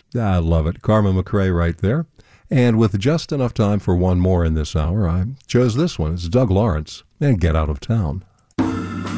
I love it. Carmen McRae right there. And with just enough time for one more in this hour, I chose this one. It's Doug Lawrence and Get Out of Town.